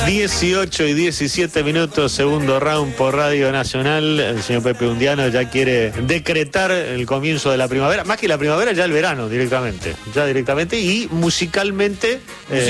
18 y 17 minutos, segundo round por Radio Nacional. El señor Pepe Undiano ya quiere decretar el comienzo de la primavera, más que la primavera, ya el verano directamente. Y musicalmente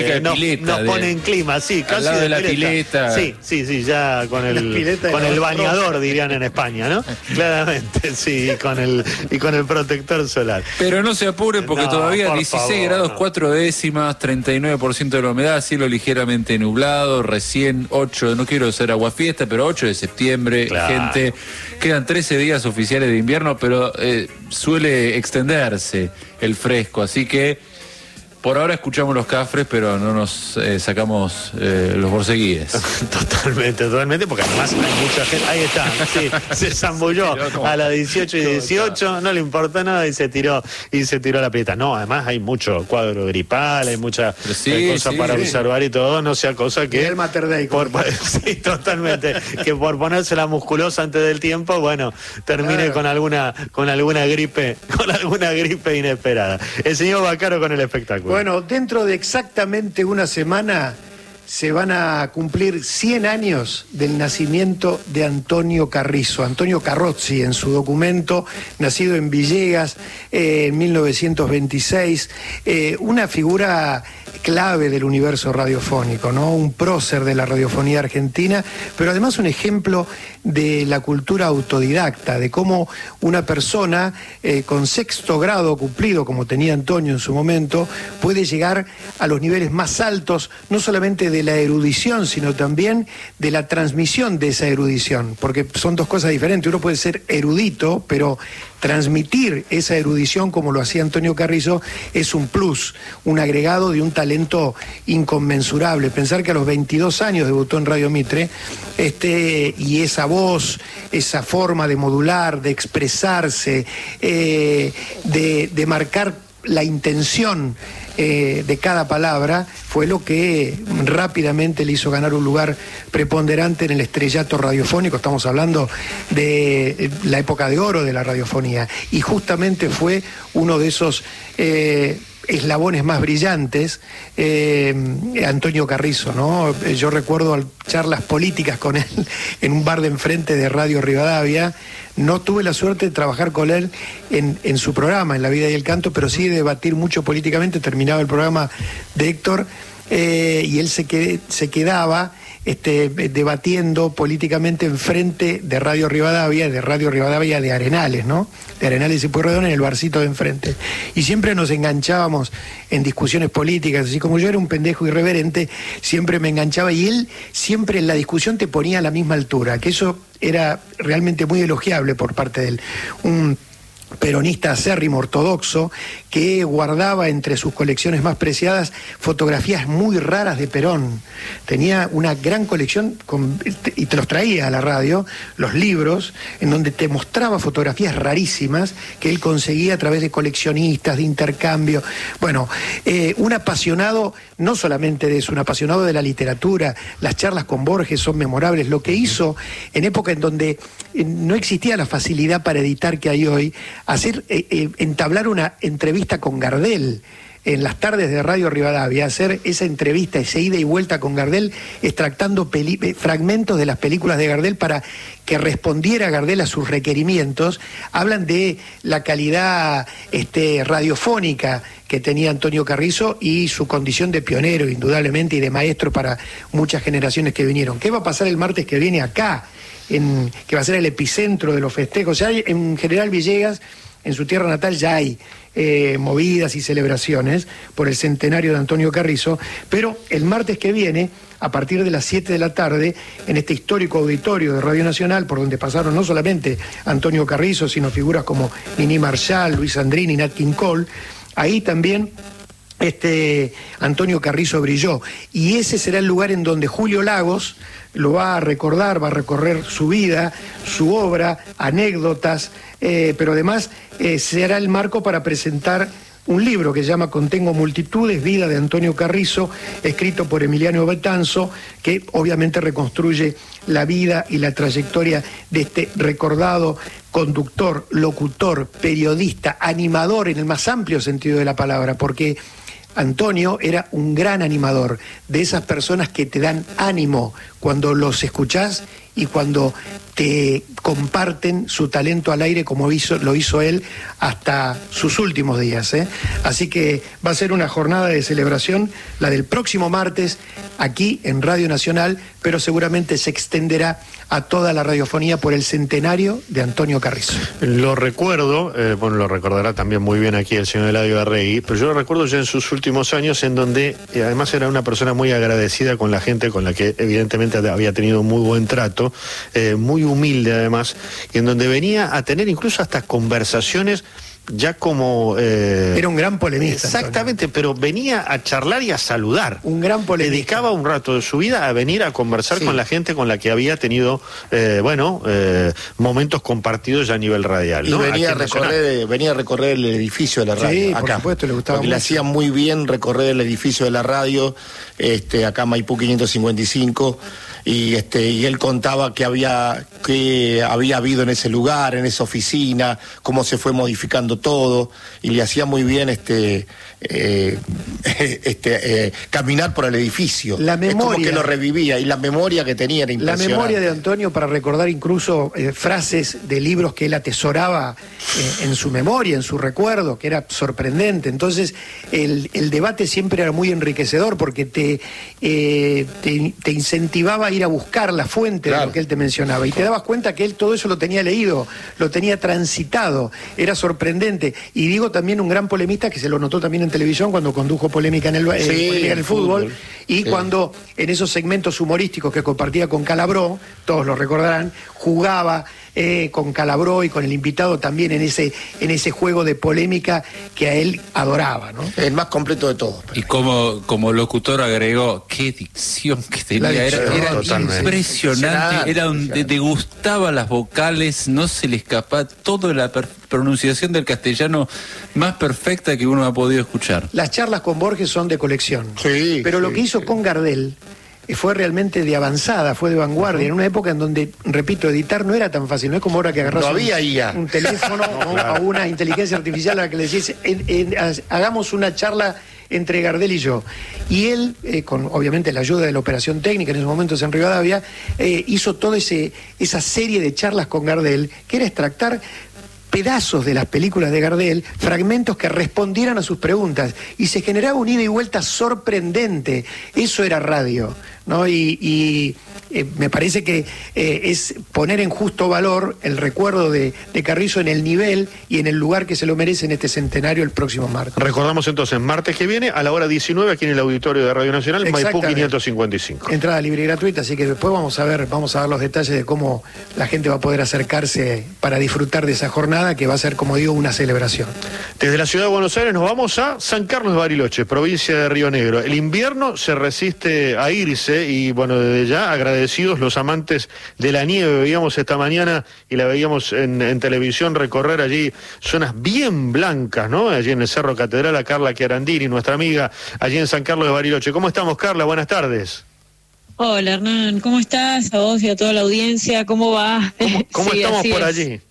nos pone en clima, sí, casi al lado de la pileta. Sí, ya con el bañador, dirían en España, ¿no? Claramente, sí, y con el protector solar. Pero no se apure porque todavía por 16 favor, grados 4 décimas, 39% de la humedad, cielo ligeramente nublado, recién 8, no quiero ser aguafiesta, pero 8 de septiembre, claro. Gente, quedan 13 días oficiales de invierno, pero suele extenderse el fresco, así que por ahora escuchamos los cafres, pero no nos sacamos los borceguíes. Totalmente, porque además hay mucha gente. Ahí está, sí, se zambulló a las 18 y 18, no le importó nada y se tiró a la pileta. No, además hay mucho cuadro gripal, hay mucha cosa para observar y todo, no sea cosa que. El Mater Dei. Sí, totalmente. Que por ponerse la musculosa antes del tiempo, bueno, termine con alguna gripe inesperada. El señor Baccaro con el espectáculo. Bueno, dentro de exactamente una semana se van a cumplir 100 años del nacimiento de Antonio Carrizo, Antonio Carrozzi en su documento, nacido en Villegas en 1926, una figura clave del universo radiofónico, ¿no? Un prócer de la radiofonía argentina, pero además un ejemplo de la cultura autodidacta, de cómo una persona con 6º grado cumplido, como tenía Antonio en su momento, puede llegar a los niveles más altos, no solamente de la erudición, sino también de la transmisión de esa erudición, porque son dos cosas diferentes. Uno puede ser erudito, pero transmitir esa erudición como lo hacía Antonio Carrizo es un plus, un agregado de un talento inconmensurable. Pensar que a los 22 años debutó en Radio Mitre, y esa voz, esa forma de modular, de expresarse, de marcar la intención de cada palabra, fue lo que rápidamente le hizo ganar un lugar preponderante en el estrellato radiofónico. Estamos hablando de la época de oro de la radiofonía, y justamente fue uno de esos eslabones más brillantes, Antonio Carrizo, ¿no? Yo recuerdo charlas políticas con él en un bar de enfrente de Radio Rivadavia. No tuve la suerte de trabajar con él en su programa, en La Vida y el Canto, pero sí de debatir mucho políticamente. Terminaba el programa de Héctor y él se quedaba debatiendo políticamente enfrente de Radio Rivadavia de Arenales, ¿no? De Arenales y Pueyrredón, en el barcito de enfrente. Y siempre nos enganchábamos en discusiones políticas, así como yo era un pendejo irreverente, siempre me enganchaba, y él siempre en la discusión te ponía a la misma altura, que eso era realmente muy elogiable por parte de él. Un peronista acérrimo, ortodoxo, que guardaba entre sus colecciones más preciadas fotografías muy raras de Perón. Tenía una gran colección y te los traía a la radio, los libros, en donde te mostraba fotografías rarísimas que él conseguía a través de coleccionistas, de intercambio. Bueno, un apasionado, no solamente de eso, un apasionado de la literatura. Las charlas con Borges son memorables. Lo que hizo en época en donde no existía la facilidad para editar que hay hoy, entablar una entrevista con Gardel en las tardes de Radio Rivadavia, hacer esa entrevista, esa ida y vuelta con Gardel, extractando fragmentos de las películas de Gardel para que respondiera Gardel a sus requerimientos, hablan de la calidad radiofónica que tenía Antonio Carrizo y su condición de pionero, indudablemente, y de maestro para muchas generaciones que vinieron. ¿Qué va a pasar el martes que viene acá? Que va a ser el epicentro de los festejos? Ya hay, en General Villegas, en su tierra natal, ya hay movidas y celebraciones por el centenario de Antonio Carrizo, pero el martes que viene, a partir de las 7 de la tarde, en este histórico auditorio de Radio Nacional, por donde pasaron no solamente Antonio Carrizo, sino figuras como Nini Marshall, Luis Andrini, Nat King Cole, ahí también Antonio Carrizo brilló, y ese será el lugar en donde Julio Lagos lo va a recordar, va a recorrer su vida, su obra, anécdotas, pero además será el marco para presentar un libro que se llama Contengo Multitudes, Vida de Antonio Carrizo, escrito por Emiliano Betanzo, que obviamente reconstruye la vida y la trayectoria de este recordado conductor, locutor, periodista, animador en el más amplio sentido de la palabra, porque Antonio era un gran animador, de esas personas que te dan ánimo cuando los escuchás y cuando te comparten su talento al aire como lo hizo él hasta sus últimos días, ¿eh? Así que va a ser una jornada de celebración, la del próximo martes, aquí en Radio Nacional, pero seguramente se extenderá a toda la radiofonía por el centenario de Antonio Carrizo. Lo recuerdo, bueno, lo recordará también muy bien aquí el señor Eladio Arregui, pero yo lo recuerdo ya en sus últimos años, en donde además era una persona muy agradecida con la gente, con la que evidentemente había tenido muy buen trato, muy humilde además, y en donde venía a tener incluso hasta conversaciones ya como... Era un gran polemista. Exactamente, Antonio. Pero venía a charlar y a saludar. Un gran polemista. Dedicaba un rato de su vida a venir a conversar con la gente con la que había tenido, momentos compartidos ya a nivel radial. Y ¿no? venía a recorrer el edificio de la radio. Sí, acá. por supuesto, le gustaba porque mucho. le hacía muy bien recorrer el edificio de la radio, acá Maipú 555, y él contaba que había habido en ese lugar, en esa oficina, cómo se fue modificando todo, y le hacía muy bien caminar por el edificio. La memoria, es como que lo revivía, y la memoria que tenía era impresionante. La memoria de Antonio para recordar incluso frases de libros que él atesoraba en su memoria, en su recuerdo, que era sorprendente. Entonces el debate siempre era muy enriquecedor porque te incentivaba a ir a buscar la fuente de lo que él te mencionaba, y te dabas cuenta que él todo eso lo tenía leído, lo tenía transitado, era sorprendente. Y digo también un gran polemista que se lo notó también en televisión cuando condujo polémica en el fútbol, y cuando en esos segmentos humorísticos que compartía con Calabró, todos lo recordarán, jugaba con Calabró y con el invitado también en ese juego de polémica que a él adoraba, ¿no? El más completo de todos. Y como locutor agregó, qué dicción que tenía, era impresionante, degustaba las vocales, no se le escapaba toda la pronunciación del castellano más perfecta que uno ha podido escuchar. Las charlas con Borges son de colección, pero lo que hizo con Gardel fue realmente de avanzada, fue de vanguardia, en una época en donde, repito, editar no era tan fácil, no es como ahora que agarras un teléfono o una inteligencia artificial a la que le decís, hagamos una charla entre Gardel y yo. Y él, con obviamente la ayuda de la operación técnica en esos momentos en Rivadavia, hizo toda esa serie de charlas con Gardel, que era extractar pedazos de las películas de Gardel, fragmentos que respondieran a sus preguntas, y se generaba un ida y vuelta sorprendente. Eso era radio, ¿no? Y me parece que es poner en justo valor el recuerdo de Carrizo en el nivel y en el lugar que se lo merece en este centenario el próximo martes. Recordamos entonces, martes que viene a la hora 19 aquí en el auditorio de Radio Nacional, Maipú 555. Entrada libre y gratuita, así que después vamos a ver los detalles de cómo la gente va a poder acercarse para disfrutar de esa jornada, que va a ser, como digo, una celebración. Desde la ciudad de Buenos Aires nos vamos a San Carlos de Bariloche, provincia de Río Negro. El invierno se resiste a irse y, bueno, desde ya agradecidos los amantes de la nieve. Veíamos esta mañana y la veíamos en televisión recorrer allí zonas bien blancas, ¿no? Allí en el Cerro Catedral, a Carla Chiarandini, nuestra amiga, allí en San Carlos de Bariloche. ¿Cómo estamos, Carla? Buenas tardes. Hola, Hernán, ¿cómo estás? A vos y a toda la audiencia, ¿cómo va? ¿Cómo sí, estamos por allí?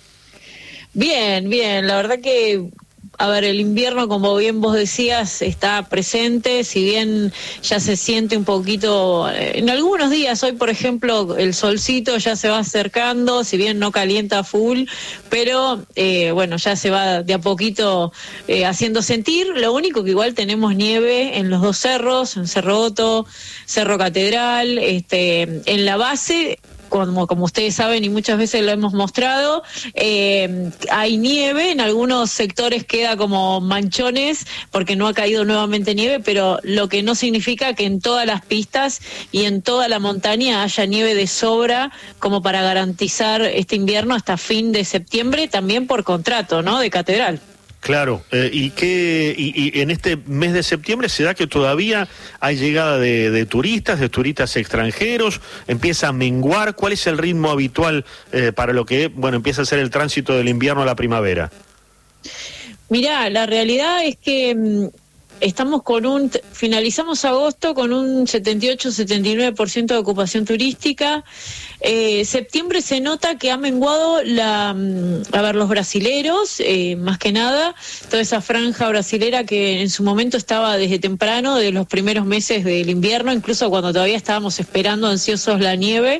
Bien, la verdad que, a ver, el invierno, como bien vos decías, está presente, si bien ya se siente un poquito, en algunos días, hoy por ejemplo, el solcito ya se va acercando, si bien no calienta full, pero bueno, ya se va de a poquito haciendo sentir. Lo único que igual tenemos nieve en los dos cerros, en Cerro Otto, Cerro Catedral, en la base. Como ustedes saben y muchas veces lo hemos mostrado, hay nieve, en algunos sectores queda como manchones porque no ha caído nuevamente nieve, pero lo que no significa que en todas las pistas y en toda la montaña haya nieve de sobra como para garantizar este invierno hasta fin de septiembre, también por contrato, ¿no?, de Catedral. Claro, y en este mes de septiembre se da que todavía hay llegada de turistas extranjeros, empieza a menguar. ¿Cuál es el ritmo habitual para lo que, bueno, empieza a ser el tránsito del invierno a la primavera? Mirá, la realidad es que estamos finalizamos agosto con un 78-79% de ocupación turística. Septiembre se nota que ha menguado los brasileros, más que nada, toda esa franja brasilera que en su momento estaba desde temprano, de los primeros meses del invierno, incluso cuando todavía estábamos esperando ansiosos la nieve.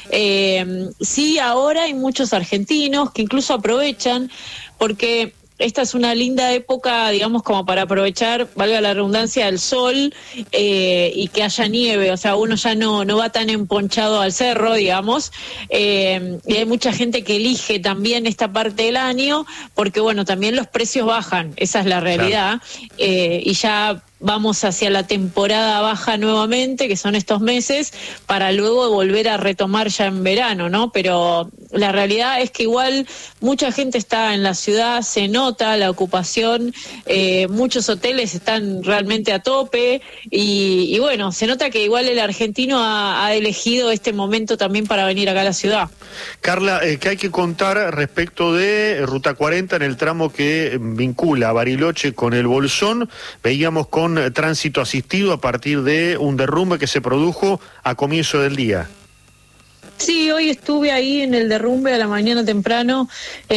Sí, ahora hay muchos argentinos que incluso aprovechan, porque esta es una linda época, digamos, como para aprovechar, valga la redundancia, el sol y que haya nieve. O sea, uno ya no va tan emponchado al cerro, digamos. Y hay mucha gente que elige también esta parte del año porque, bueno, también los precios bajan. Esa es la realidad. Claro. Y ya vamos hacia la temporada baja nuevamente, que son estos meses, para luego volver a retomar ya en verano, ¿no? Pero la realidad es que igual mucha gente está en la ciudad, se nota la ocupación, muchos hoteles están realmente a tope y bueno, se nota que igual el argentino ha elegido este momento también para venir acá a la ciudad. Carla, ¿qué hay que contar respecto de Ruta 40 en el tramo que vincula Bariloche con el Bolsón? Veíamos con tránsito asistido a partir de un derrumbe que se produjo a comienzo del día. Sí, hoy estuve ahí en el derrumbe a la mañana temprano,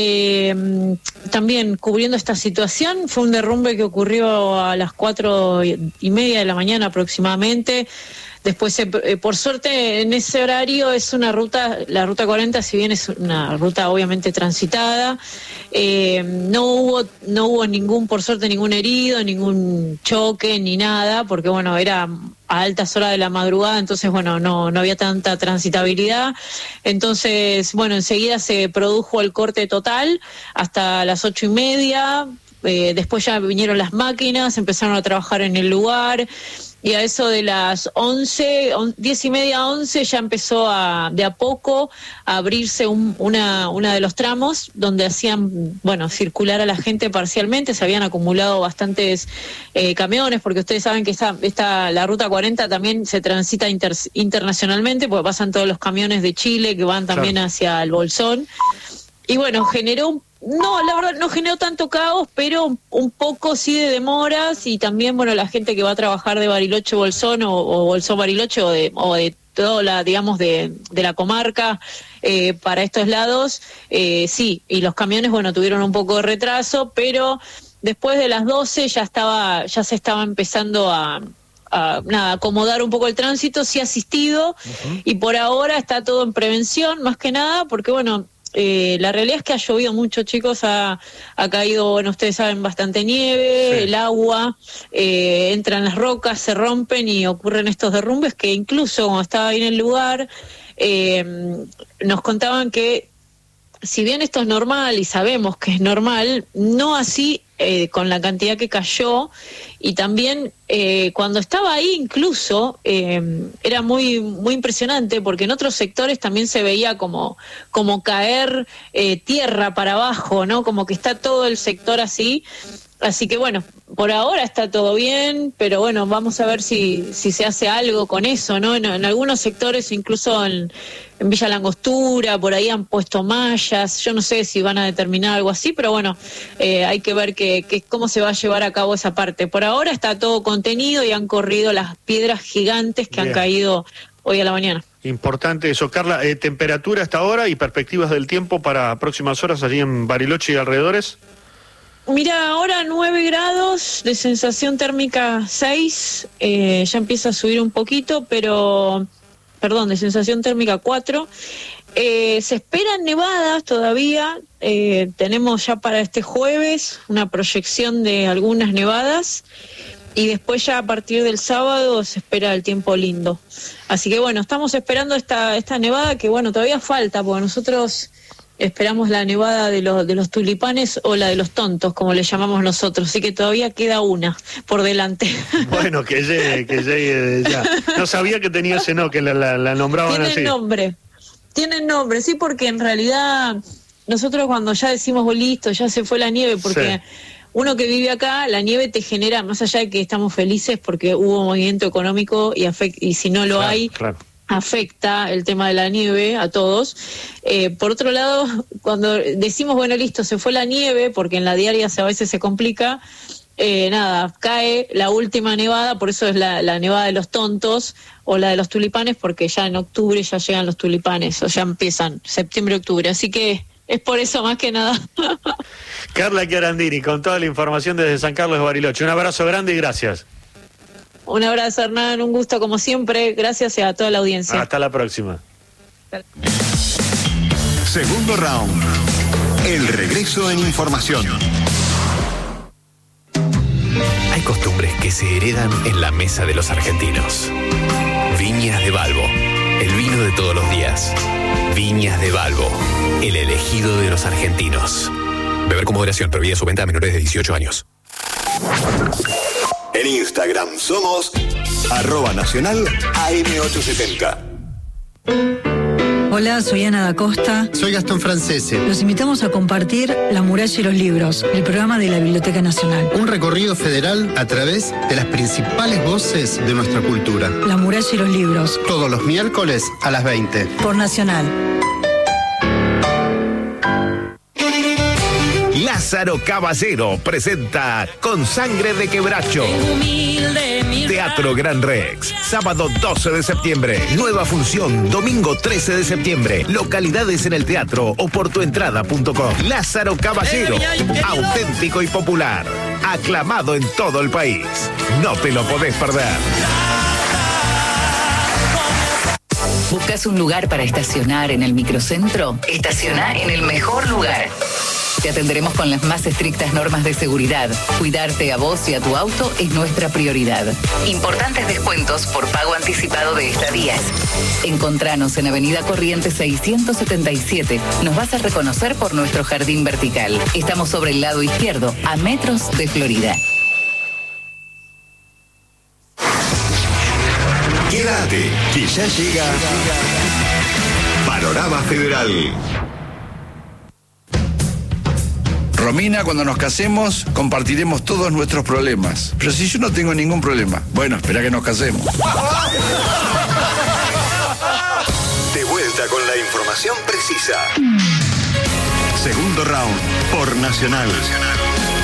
también cubriendo esta situación. Fue un derrumbe que ocurrió a las 4:30 de la mañana aproximadamente. Después, por suerte, en ese horario es una ruta, la Ruta 40, si bien es una ruta obviamente transitada, no hubo por suerte, ningún herido, ningún choque, ni nada, porque bueno, era a altas horas de la madrugada, entonces bueno, no había tanta transitabilidad. Entonces, bueno, enseguida se produjo el corte total hasta las 8:30, después ya vinieron las máquinas, empezaron a trabajar en el lugar. Y a eso de las 10:30, 11, ya empezó de a poco a abrirse una de los tramos donde hacían, bueno, circular a la gente parcialmente. Se habían acumulado bastantes camiones, porque ustedes saben que la Ruta 40 también se transita internacionalmente, porque pasan todos los camiones de Chile que van también hacia el Bolsón. Y bueno, la verdad no generó tanto caos, pero un poco sí de demoras, y también, bueno, la gente que va a trabajar de Bariloche Bolsón o Bolsón Bariloche o de toda la, digamos, de la comarca para estos lados, sí, y los camiones, bueno, tuvieron un poco de retraso, pero después de las 12 ya se estaba empezando a acomodar un poco el tránsito, sí asistido, y por ahora está todo en prevención, más que nada, porque bueno, la realidad es que ha llovido mucho, chicos, ha caído, bueno, ustedes saben, bastante nieve, sí. El agua, entran las rocas, se rompen y ocurren estos derrumbes que incluso cuando estaba ahí en el lugar, nos contaban que si bien esto es normal y sabemos que es normal, no así con la cantidad que cayó, y también cuando estaba ahí incluso era muy muy impresionante, porque en otros sectores también se veía como caer tierra para abajo, ¿no? Como que está todo el sector así. Así que bueno, por ahora está todo bien, pero bueno, vamos a ver si se hace algo con eso, ¿no? En algunos sectores, incluso en Villa Langostura, por ahí han puesto mallas. Yo no sé si van a determinar algo así, pero bueno, hay que ver cómo se va a llevar a cabo esa parte. Por ahora está todo contenido y han corrido las piedras gigantes que han caído hoy a la mañana. Importante eso. Carla, temperatura hasta ahora y perspectivas del tiempo para próximas horas allí en Bariloche y alrededores. Mira, ahora 9 grados, de sensación térmica 6, ya empieza a subir un poquito, de sensación térmica 4. Se esperan nevadas todavía, tenemos ya para este jueves una proyección de algunas nevadas, y después ya a partir del sábado se espera el tiempo lindo. Así que bueno, estamos esperando esta nevada, que bueno, todavía falta, porque nosotros esperamos la nevada de los tulipanes o la de los tontos, como le llamamos nosotros, así que todavía queda una por delante. Bueno, que llegue ya. No sabía que tenía ese que la nombraban así. Tienen nombre, sí, porque en realidad nosotros cuando ya decimos listo, ya se fue la nieve, porque sí, uno que vive acá, la nieve te genera, más allá de que estamos felices porque hubo movimiento económico y si no lo hay... Claro. Afecta el tema de la nieve a todos. Por otro lado, cuando decimos, bueno, listo, se fue la nieve, porque en la diaria a veces se complica, nada, cae la última nevada, por eso es la nevada de los tontos o la de los tulipanes, porque ya en octubre ya llegan los tulipanes, o ya empiezan septiembre, octubre, así que es por eso más que nada. Carla Chiarandini, con toda la información desde San Carlos de Bariloche. Un abrazo grande y gracias. Un abrazo, Hernán, un gusto como siempre, gracias a toda la audiencia. Hasta la próxima. Segundo round. El regreso en información. Hay costumbres que se heredan en la mesa de los argentinos. Viñas de Balbo, el vino de todos los días. Viñas de Balbo, el elegido de los argentinos. Beber con moderación, prohibida su venta a menores de 18 años. En Instagram somos @nacional AM870. Hola, soy Ana da Costa. Soy Gastón Francese. Los invitamos a compartir La muralla y los libros, el programa de la Biblioteca Nacional. Un recorrido federal a través de las principales voces de nuestra cultura. La muralla y los libros. Todos los miércoles a las 20. Por Nacional. Lázaro Caballero presenta Con sangre de quebracho. Teatro Gran Rex, sábado 12 de septiembre. Nueva función, domingo 13 de septiembre. Localidades en el teatro o por tuentrada.com. Lázaro Caballero, auténtico y popular. Aclamado en todo el país. No te lo podés perder. ¿Buscas un lugar para estacionar en el microcentro? Estaciona en el mejor lugar. Te atenderemos con las más estrictas normas de seguridad. Cuidarte a vos y a tu auto es nuestra prioridad. Importantes descuentos por pago anticipado de estadías. Encontranos en Avenida Corrientes 677. Nos vas a reconocer por nuestro jardín vertical. Estamos sobre el lado izquierdo, a metros de Florida. Quédate, que ya llega Panorama Federal. Romina, cuando nos casemos, compartiremos todos nuestros problemas. Pero si yo no tengo ningún problema, bueno, espera que nos casemos. De vuelta con la información precisa. Segundo round por Nacional.